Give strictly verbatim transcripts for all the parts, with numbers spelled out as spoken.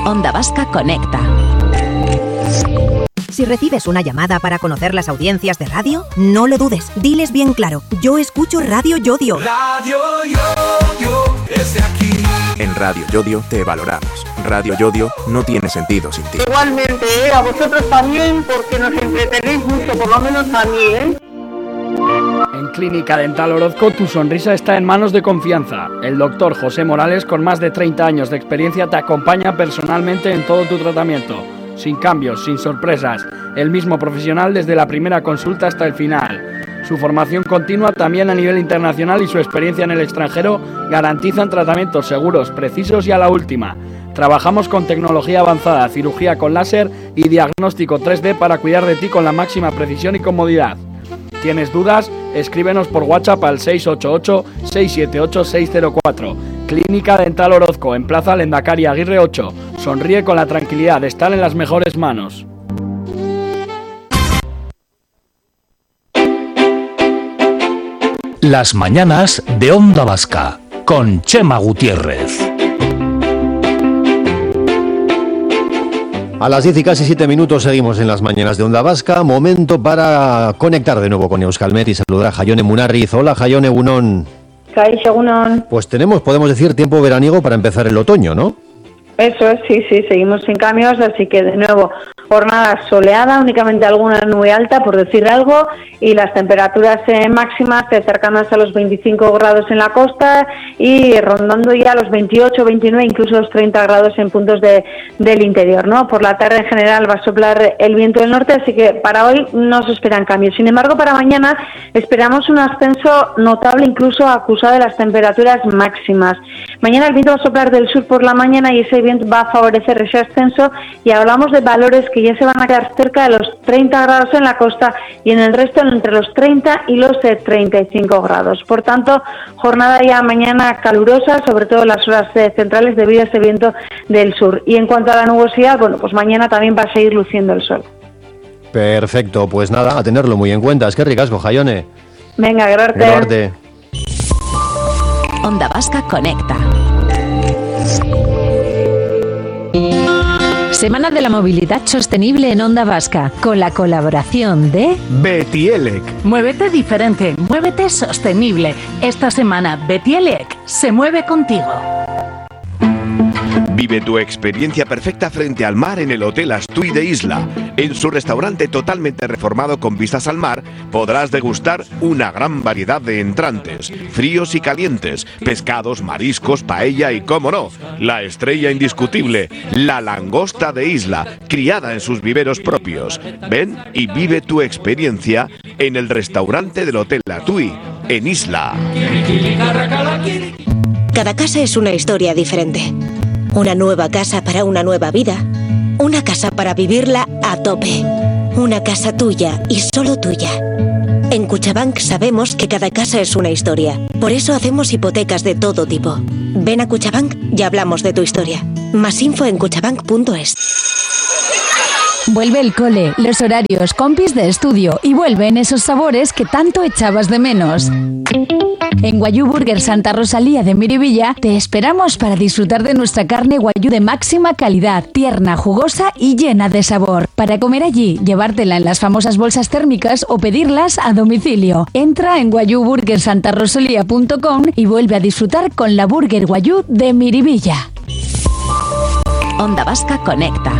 Onda Vasca Conecta. Si recibes una llamada para conocer las audiencias de radio, no lo dudes, diles bien claro: yo escucho Radio Yodio. Radio Yodio es de aquí. En Radio Yodio te valoramos. Radio Yodio no tiene sentido sin ti. Igualmente, ¿eh? A vosotros también, porque nos entretenéis mucho, por lo menos a mí, ¿eh? En Clínica Dental Orozco tu sonrisa está en manos de confianza. El doctor José Morales, con más de treinta años de experiencia, te acompaña personalmente en todo tu tratamiento. Sin cambios, sin sorpresas. El mismo profesional desde la primera consulta hasta el final. Su formación continua también a nivel internacional y su experiencia en el extranjero garantizan tratamientos seguros, precisos y a la última. Trabajamos con tecnología avanzada, cirugía con láser y diagnóstico tres D para cuidar de ti con la máxima precisión y comodidad. ¿Tienes dudas? Escríbenos por WhatsApp al seis ocho ocho, seis siete ocho, seis cero cuatro. Clínica Dental Orozco, en Plaza Lendakari Aguirre ocho. Sonríe con la tranquilidad de estar en las mejores manos. Las mañanas de Onda Vasca, con Chema Gutiérrez. A las diez y casi siete minutos seguimos en las mañanas de Onda Vasca. Momento para conectar de nuevo con Euskalmet y saludar a Jaione Munarriz. Hola, Jaione, egunon. Kaixo, egunon. Pues tenemos, podemos decir, tiempo veraniego para empezar el otoño, ¿no? Eso es, sí, sí, seguimos sin cambios, así que de nuevo, jornada soleada, únicamente alguna nube alta, por decir algo, y las temperaturas eh, máximas cercanas a los veinticinco grados en la costa y rondando ya los veintiocho, veintinueve, incluso los treinta grados en puntos de, del interior, ¿no? Por la tarde en general va a soplar el viento del norte, así que para hoy no se esperan cambios. Sin embargo, para mañana esperamos un ascenso notable, incluso acusado de las temperaturas máximas. Mañana el viento va a soplar del sur por la mañana y ese viento va a favorecer ese ascenso, y hablamos de valores que ya se van a quedar cerca de los treinta grados en la costa y en el resto entre los treinta y los treinta y cinco grados. Por tanto, jornada ya mañana calurosa, sobre todo en las horas centrales debido a ese viento del sur. Y en cuanto a la nubosidad, bueno, pues mañana también va a seguir luciendo el sol. Perfecto, pues nada, a tenerlo muy en cuenta. Es que ricasco, Jaione. Venga, gracias. Gracias. Onda Vasca Conecta. Semana de la Movilidad Sostenible en Onda Vasca, con la colaboración de Betielec. Muévete diferente, muévete sostenible. Esta semana Betielec se mueve contigo. Vive tu experiencia perfecta frente al mar en el Hotel Astui de Isla. En su restaurante totalmente reformado con vistas al mar, podrás degustar una gran variedad de entrantes, fríos y calientes, pescados, mariscos, paella y, cómo no, la estrella indiscutible, la langosta de Isla, criada en sus viveros propios. Ven y vive tu experiencia en el restaurante del Hotel Astui, en Isla. Cada casa es una historia diferente. Una nueva casa para una nueva vida. Una casa para vivirla a tope. Una casa tuya y solo tuya. En Cuchabank sabemos que cada casa es una historia. Por eso hacemos hipotecas de todo tipo. Ven a Cuchabank y hablamos de tu historia. Más info en cuchabank punto es. Vuelve el cole, los horarios, compis de estudio y vuelven esos sabores que tanto echabas de menos. En Guayú Burger Santa Rosalía de Miribilla te esperamos para disfrutar de nuestra carne guayú de máxima calidad, tierna, jugosa y llena de sabor. Para comer allí, llevártela en las famosas bolsas térmicas o pedirlas a domicilio. Entra en guayú burger santa rosalía punto com y vuelve a disfrutar con la Burger Guayú de Miribilla. Onda Vasca Conecta.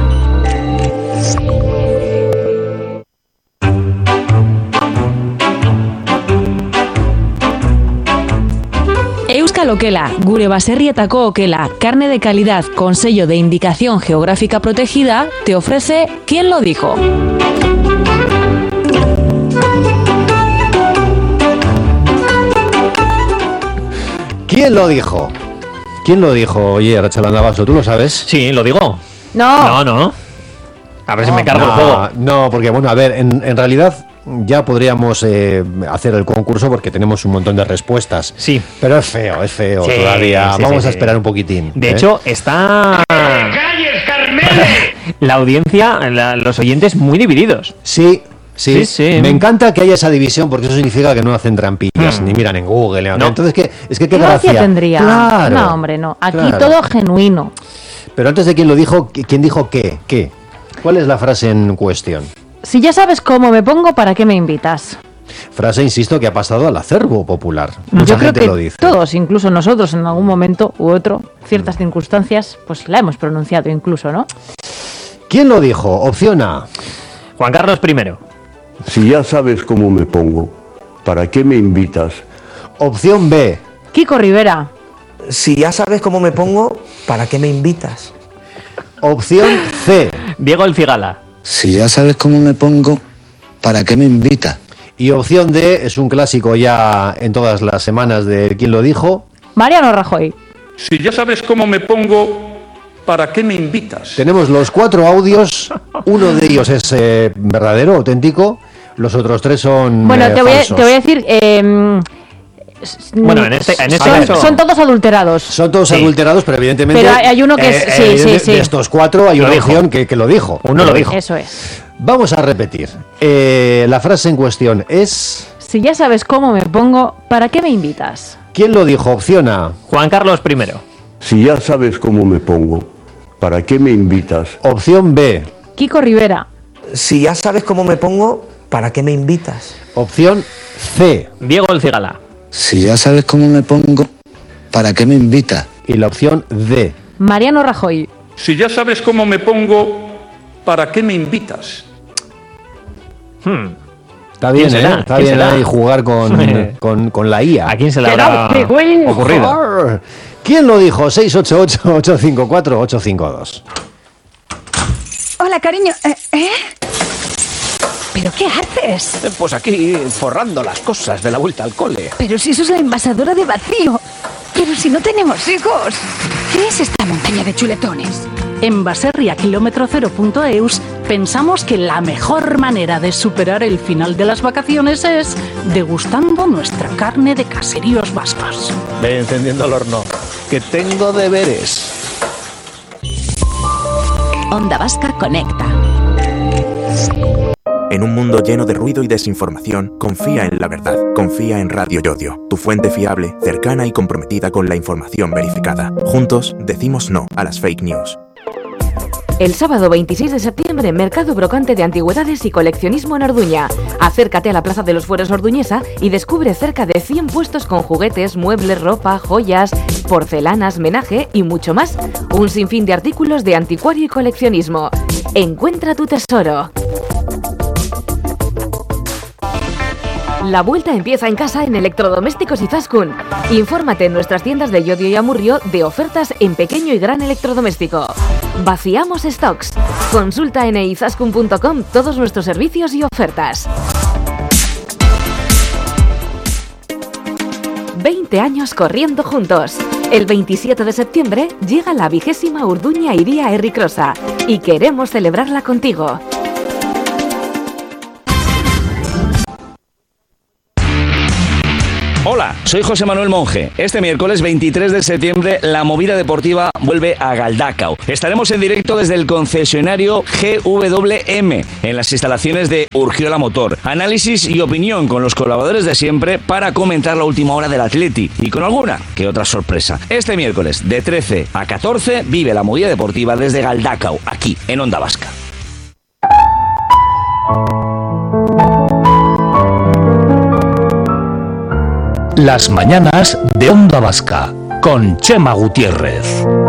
Euskal Okela, gure baserrietako okela, carne de calidad con sello de indicación geográfica protegida, te ofrece ¿Quién lo dijo? ¿Quién lo dijo? ¿Quién lo dijo? Oye, Arachala Navaso, ¿tú lo sabes? Sí, lo digo. No. No, no. A ver si no, me cargo no, el juego. No, porque bueno, a ver, en, en realidad ya podríamos eh, hacer el concurso porque tenemos un montón de respuestas. Sí. Pero es feo, es feo sí, todavía. Sí, Vamos sí, a sí. esperar un poquitín. De ¿eh? hecho, está... ¡Calles, Carmele! La audiencia, la, los oyentes muy divididos. Sí. Sí, sí, sí. Me encanta que haya esa división porque eso significa que no hacen trampillas, mm. ni miran en Google. ¿no? No. Entonces, ¿qué, es que qué gracia gracia tendría. Claro, no, hombre, no. Aquí claro. todo genuino. Pero antes de quién lo dijo, ¿quién dijo qué? ¿Qué? ¿Cuál es la frase en cuestión? Si ya sabes cómo me pongo, ¿para qué me invitas? Frase, insisto, que ha pasado al acervo popular. Mucha Yo creo gente que lo dice. todos, incluso nosotros, en algún momento u otro, ciertas circunstancias, pues la hemos pronunciado incluso, ¿no? ¿Quién lo dijo? Opción A. Juan Carlos I. Si ya sabes cómo me pongo, ¿para qué me invitas? Opción B. Kiko Rivera. Si ya sabes cómo me pongo, ¿para qué me invitas? Opción C. Diego El Cigala. Si ya sabes cómo me pongo, ¿para qué me invitas? Y opción D, es un clásico ya en todas las semanas de ¿quién lo dijo? Mariano Rajoy. Si ya sabes cómo me pongo, ¿para qué me invitas? Tenemos los cuatro audios, uno de ellos es eh, verdadero, auténtico, los otros tres son Bueno, eh, te, voy a, falsos. te voy a decir... Eh, Bueno, en este, en este son, caso... son todos adulterados. Son todos Sí. adulterados, pero evidentemente... Pero hay- hay uno que es- sí, eh, sí, de, sí. de estos cuatro hay Lo una dijo. opción que, que lo dijo. Uno lo dijo. Eso es. Vamos a repetir. Eh, la frase en cuestión es... Si ya sabes cómo me pongo, ¿para qué me invitas? ¿Quién lo dijo? Opción A. Juan Carlos I. Si ya sabes cómo me pongo, ¿para qué me invitas? Opción B. Kiko Rivera. Si ya sabes cómo me pongo, ¿para qué me invitas? Opción C. Diego El Cigala. Si ya sabes cómo me pongo, ¿para qué me invitas? Y la opción D. Mariano Rajoy. Si ya sabes cómo me pongo, ¿para qué me invitas? Hmm. Está bien, ¿Quién será? ¿eh? Está ¿Quién bien será? ahí jugar con, con, con la I A. ¿A quién se le habrá ocurrido? ¿Quién lo dijo? seis ocho ocho, ocho cinco cuatro, ocho cinco dos. Hola, cariño. ¿Eh? ¿eh? ¿Pero qué haces? Pues aquí, forrando las cosas de la vuelta al cole. Pero si eso es la envasadora de vacío. Pero si no tenemos hijos. ¿Qué es esta montaña de chuletones? En Baserria kilómetro cero punto eus pensamos que la mejor manera de superar el final de las vacaciones es degustando nuestra carne de caseríos vascos. Ve encendiendo el horno, que tengo deberes. Onda Vasca Conecta. En un mundo lleno de ruido y desinformación, confía en la verdad. Confía en Radio Yodio, tu fuente fiable, cercana y comprometida con la información verificada. Juntos, decimos no a las fake news. El sábado veintiséis de septiembre, Mercado Brocante de Antigüedades y Coleccionismo en Orduña. Acércate a la Plaza de los Fueros orduñesa y descubre cerca de cien puestos con juguetes, muebles, ropa, joyas, porcelanas, menaje y mucho más. Un sinfín de artículos de anticuario y coleccionismo. Encuentra tu tesoro. La vuelta empieza en casa en Electrodomésticos Izaskun. Infórmate en nuestras tiendas de Llodio y Amurrio de ofertas en pequeño y gran electrodoméstico. Vaciamos stocks. Consulta en izaskun punto com todos nuestros servicios y ofertas. veinte años corriendo juntos. El veintisiete de septiembre llega la vigésima Urduña Iría Herricrosa y queremos celebrarla contigo. Hola, soy José Manuel Monge. Este miércoles veintitrés de septiembre la movida deportiva vuelve a Galdakao. Estaremos en directo desde el concesionario G W M en las instalaciones de Urgiola Motor. Análisis y opinión con los colaboradores de siempre para comentar la última hora del Atleti y con alguna que otra sorpresa. Este miércoles de trece a catorce vive la movida deportiva desde Galdakao, aquí en Onda Vasca. Las mañanas de Onda Vasca con Chema Gutiérrez.